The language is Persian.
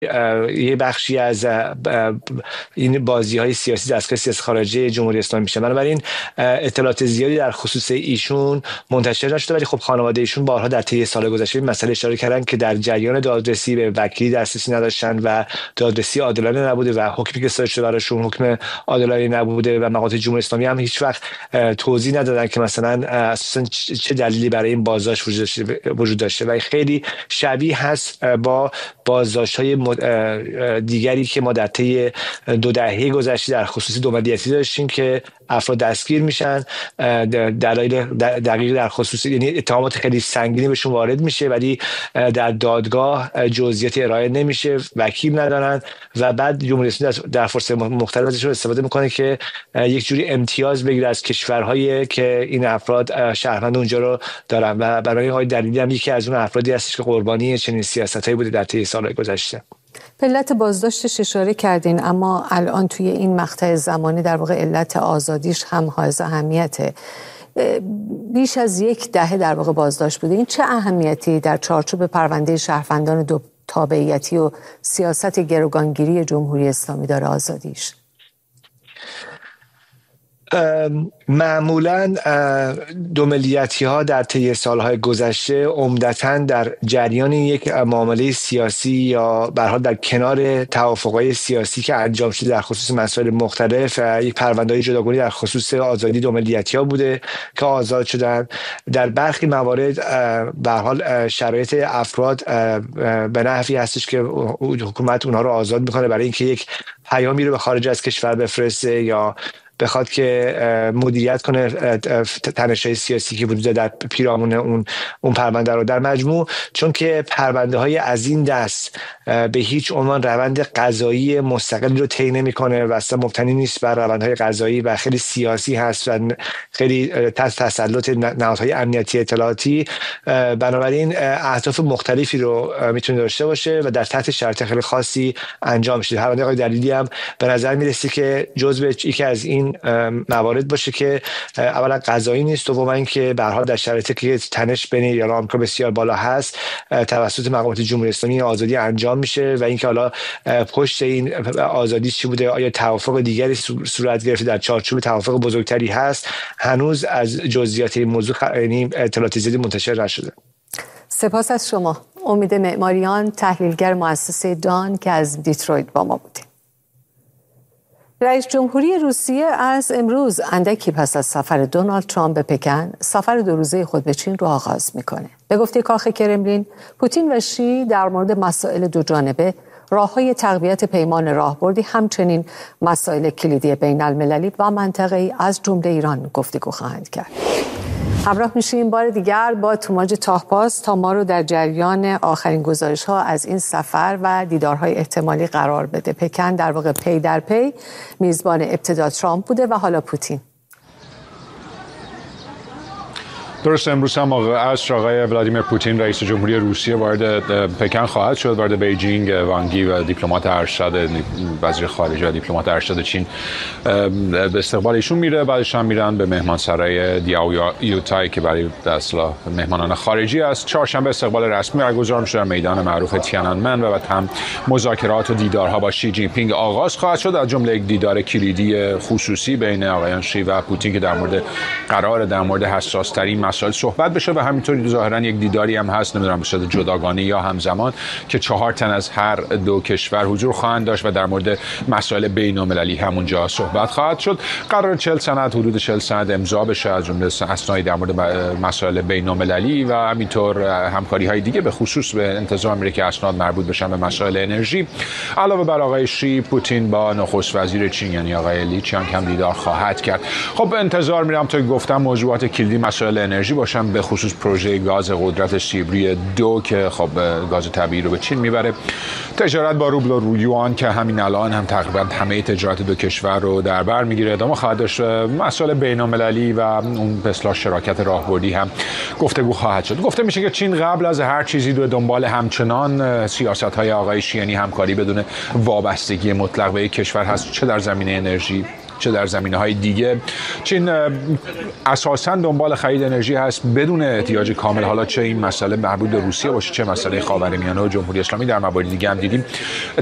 یه بخشی از این بازی‌های سیاسی دستگاه سیاست خارجی جمهوری اسلامی میشه. بنابراین اطلاعات زیادی در خصوص ایشون منتشر نشده، ولی خب خانواده ایشون بارها در طی سال گذشته به مسئله اشاره کردن که در جریان دادرسی به وکیلی دسترسی نداشتن و دادرسی عادلانه نبوده و حکمی که صادر شده براشون حکم عادلانه نبوده و مقاطع جمهوری اسلامی هم هیچ وقت توضیح ندادن که مثلا اساسا چه دلیلی برای این بازداشت وجود داشته و خیلی شبیه هست با بازداشت‌های دیگری که ما در طی 2 دهه گذشته در خصوص دومدیتی داشتیم که افراد دستگیر میشن، دلایل دقیق در خصوص، یعنی اتهامات خیلی سنگینی بهشون وارد میشه ولی در دادگاه جزئیات ارائه نمیشه، وکیل ندارن و بعد جمهوری اسلامی در فرصت مختلف ازشون استفاده میکنه که یک جوری امتیاز بگیره از کشورهایی که این افراد شهروند اونجا رو دارن و برای آقای دلیلی هم یکی از اون افرادی هستش که قربانی چنین سیاستایی بوده در طی سال‌های گذشته. به علت بازداشتش اشاره کردین، اما الان توی این مقطع زمانی در واقع علت آزادیش هم حائز اهمیته. بیش از 1 دهه در واقع بازداشت بوده. این چه اهمیتی در چارچوب پرونده شهروندان 2 تابعیتی و سیاست گروگانگیری جمهوری اسلامی داره آزادیش؟ معمولاً دوملیتی ها در طی سالهای گذشته عمدتاً در جریان یک معامله سیاسی یا به هر حال در کنار توافقات سیاسی که انجام شده در خصوص مسائل مختلف یک پرونده‌های جداگانه در خصوص آزادی دوملیتی ها بوده که آزاد شدن. در برخی موارد به هر حال شرایط افراد به نحوی هستش که حکومت اونها رو آزاد میکنه برای اینکه یک پیامی رو به خارج از کشور بفرسته یا بخواد که مدیریت کنه تنش‌های سیاسی که وجود در پیرامون اون پرونده رو. در مجموع چون که پرونده های از این دست به هیچ عنوان روند قضایی مستقلی رو طی نمی‌کنه و اصلا مبتنی نیست بر روندهای قضایی و خیلی سیاسی هست و خیلی تحت تسلط نهادهای امنیتی اطلاعاتی، بنابراین اهداف مختلفی رو میتونه داشته باشه و در تحت شرایط خیلی خاصی انجام میشه. پرونده آقای دلیلی هم به نظر میرسه که جزء یکی از این موارد باشه که اولا قضایی نیست، دوما اینکه به هر حال در شرایطی که تنش بین ایران و آمریکا بسیار بالا هست توسط مقامات جمهوری اسلامی آزادی انجام میشه و اینکه حالا پشت این آزادی چی بوده، آیا توافق دیگری صورت گرفته در چارچوب توافق بزرگتری هست، هنوز از جزئیات این موضوع یعنی اطلاعات زیادی منتشر نشده. سپاس از شما. امید معماریان، تحلیلگر مؤسسه دان که از دیترویت با ما بوده. رئیس جمهوری روسیه از امروز اندکی پس از سفر دونالد ترامپ به پکن سفر 2 روزه خود به چین رو آغاز میکنه. به گفته کاخ کرملین، پوتین و شی در مورد مسائل 2 جانبه، راه‌های تقویت پیمان راهبردی، همچنین مسائل کلیدی بین المللی و منطقه‌ای از جمله ایران گفتگو خواهند کرد. همراه میشیم بار دیگر با توماج تاهباز تا ما رو در جریان آخرین گزارش‌ها از این سفر و دیدارهای احتمالی قرار بده. پکن در واقع پی در پی میزبان ابتدا ترامپ بوده و حالا پوتین. درست، امروز هم آقای ولادیمیر پوتین رئیس جمهوری روسیه وارد پکن خواهد شد. وارد بیجینگ وانگ یی و دیپلمات ارشد وزیر خارجه و دیپلمات ارشد چین به استقبال ایشون میره. بعدش هم میرن به مهمانسرای دیاویوتای که برای به اصطلاح مهمانان خارجی است. چهارشنبه استقبال رسمی برگزار میشه در میدان معروف تیانانمن و بعد هم مذاکرات و دیدارها با شی جین پینگ آغاز خواهد شد، از جمله یک دیدار کلیدی خصوصی بین آقایان شی و پوتین که در مورد حساس ترین مسائل صحبت بشه و همینطوری ظاهرا یک دیداری هم هست، نمیدونم به صورت جداگانه یا همزمان، که 4 تن از هر 2 کشور حضور خواهند داشت و در مورد مسائل بین‌المللی همونجا صحبت خواهد شد. قرار 40 سند حدود 40 سند امضا بشه، از جمله اسنادی در مورد مسائل بین‌المللی و همینطور همکاری‌های دیگه، به خصوص به انتظار میره که اسناد مربوط بشن به مسائل انرژی. علاوه بر آقای شی، پوتین با نخست وزیر چین یعنی آقای لی چیانگ هم دیدار خواهد کرد. خب انتظار میرم تا گفتم موضوعات کلیدی مسائل انرژی باشن، به خصوص پروژه گاز قدرت سیبری 2 که خب گاز طبیعی رو به چین میبره، تجارت با روبل و یوان که همین الان هم تقریبا همه تجارت 2 کشور رو در بر میگیره ادامه خواهد داشت. مسائل بین‌المللی و اون به اصطلاح شراکت راهبردی هم گفتگو خواهد شد. گفته میشه که چین قبل از هر چیزی رو دنبال همچنان سیاست‌های آقای شی، یعنی همکاری بدون وابستگی مطلق به یک کشور هست، چه در زمینه انرژی، چه در زمینه‌های دیگه. چین اساساً دنبال خرید انرژی هست بدون احتیاج کامل، حالا چه این مسئله مربوط به روسیه باشه چه مسئله خاورمیانه و جمهوری اسلامی، در موارد دیگه هم دیدیم